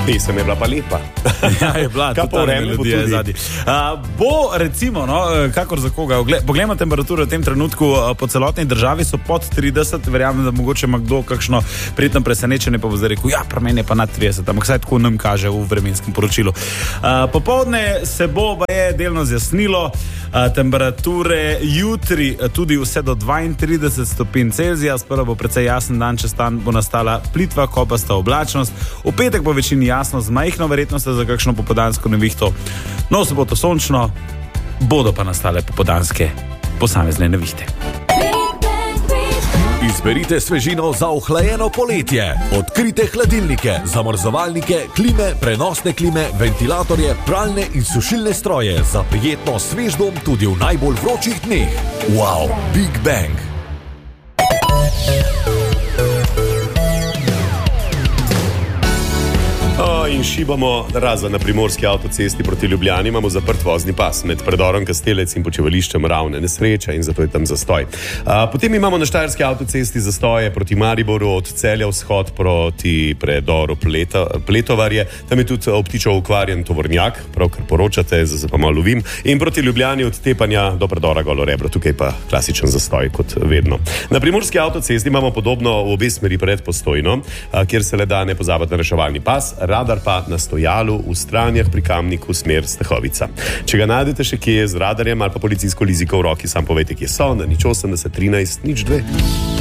Pesem je bila pa lepa. Ja, je bila, totalna melodija je zadnji. Bo recimo, kakor za koga, poglejmo temperaturo v tem trenutku po celotni državi, so pod 30, verjamem, da mogoče ima kdo kakšno prijetno presenečenje, pa bo zdaj rekel, ja, pri meni je pa nad 30, ampak saj tako nam kaže v vremenskem poročilu. Popoldne se bo delno zjasnilo, temperature jutri tudi vse do 32 stopinj Celzija, sprva bo precej jasen dan, čez dan bo nastala plitva, kopasta oblačnost, v petek bo večini jasno z majhno verjetnostjo za kakšno popoldansko nevihto, no se bo to sončno, bodo pa nastale popoldanske posamezne nevihte. Izberite svežino za ohlajeno poletje. Odkrite hladilnike, zamrzovalnike, klime, prenosne klime, ventilatorje, pralne in sušilne stroje za prijetno svež dom tudi v najbolj vročih dneh. Wow, Big Bang. In šibamo, razen na primorski avtocesti proti Ljubljani, imamo zaprt vozni pas med predorom Kastelec in počivališčem Ravne. Nesreča in zato je tam zastoj. Potem imamo na štajerski avtocesti zastoje proti Mariboru, od Celja vzhod proti predoru Pletovarje. Tam je tudi obtičal ukvarjen tovornjak, pravkar poročate, zdaj pa malo lovim. In proti Ljubljani od Tepanja do predora Golo Rebro. Tukaj pa klasičen zastoj, kot vedno. Na primorski avtocesti imamo podobno v obe smeri pred Postojno, kjer se le da ne pozabiti na reševalni pas, radar pa na stojalu v Stranjah pri Kamniku smer Stehovica. Če ga najdete še kje z radarjem ali pa policijsko liziko v roki, sam povejte, kje so, na 080 13 02.